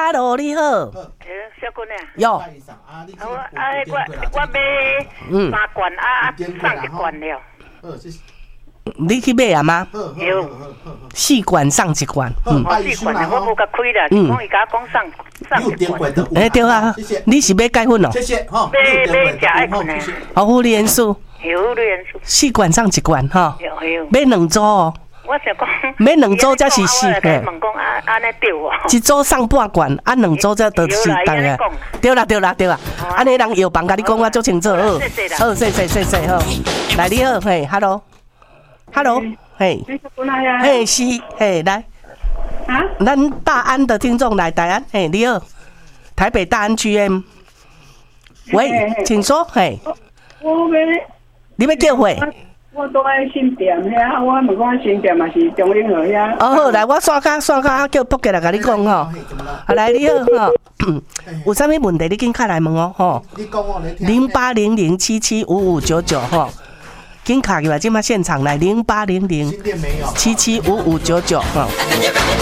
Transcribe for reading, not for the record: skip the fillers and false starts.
，Hello， 你好。 小姑娘。 哟。 我买3罐送1罐了。 你去买啊吗？ 有。 4罐送1罐。 4罐我无甲开啦，是讲伊甲我讲送1罐。 对啊，你是买钙粉哦？ 谢谢哈。 买食爱困啊。 护理元素。 有绿元素。 4罐送1罐哈。 有。 买2组哦。 我想讲， 买2组才是4。 问讲安尼对哦。 1组送半罐，2组才得4单个。对啦，安尼人药房甲你讲我足清楚哦。好，谢谢好。来你好，嘿 ，Hello， 嘿，嘿是，嘿来。啊？咱大安的听众来，大安，嘿你好，台北大安区 M。喂，请说，嘿。你要叫会？ 我住在新店遐，我问讲新店嘛是中英河遐。 好，来，我线卡叫仆过来甲你讲吼。来，你好吼，有啥物问题你紧卡来问哦吼。 你讲哦 0800775599吼，紧卡过来，即马现场来0800775599吼。